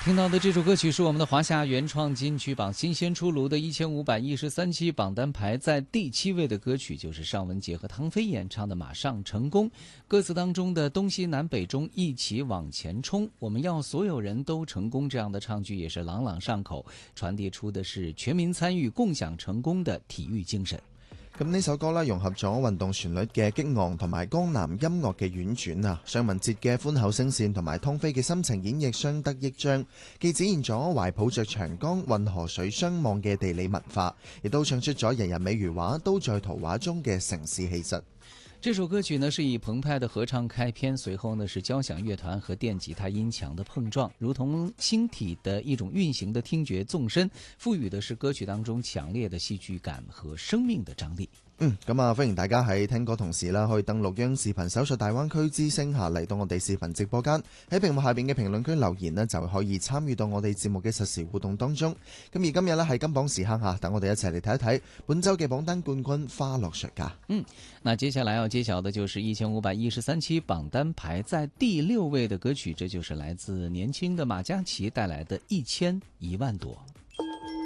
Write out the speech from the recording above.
听到的这首歌曲是我们的华夏原创金曲榜新鲜出炉的1513期榜单排在第7位的歌曲，就是尚雯婕和汤菲演唱的《马上成功》。歌词当中的东西南北中一起往前冲，我们要所有人都成功，这样的唱句也是朗朗上口，传递出的是全民参与共享成功的体育精神。 咁呢首歌融合咗運動旋律嘅激昂同埋江南音樂嘅婉轉啊，尚雯婕嘅寬厚聲線同埋湯菲嘅深情演繹相得益彰，既展現咗懷抱着長江運河水相望嘅地理文化，亦都唱出咗人人美如畫都在圖畫中嘅城市氣質。 这首歌曲呢是以澎湃的合唱开篇，随后呢是交响乐团和电吉他音墙的碰撞，如同星体的一种运行的听觉纵深，赋予的是歌曲当中强烈的戏剧感和生命的张力。 咁啊，歡迎大家喺聽歌同時啦，可以登錄央視頻搜索大灣區之聲下嚟到我哋視頻直播間，喺屏幕下邊嘅評論區留言呢，就可以參與到我哋節目嘅實時互動當中。咁而今日呢，係金榜時刻下，等我哋一齊嚟睇一睇本週嘅榜單冠軍花落誰家。 那接下來要揭曉的就是1513期榜單排在第6位的歌曲，這就是來自年輕的馬嘉祺帶來的1000、1萬朵。